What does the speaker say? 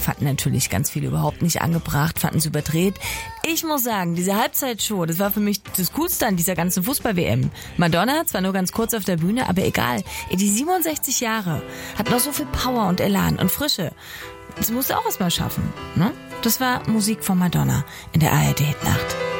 Fanden natürlich ganz viele überhaupt nicht angebracht, fanden es überdreht. Ich muss sagen, diese Halbzeitshow, das war für mich das Coolste an dieser ganzen Fußball-WM. Madonna, zwar nur ganz kurz auf der Bühne, aber egal. Die 67 Jahre hat noch so viel Power und Elan und Frische. Das musste auch erst mal schaffen, ne? Das war Musik von Madonna in der ARD-Hitnacht.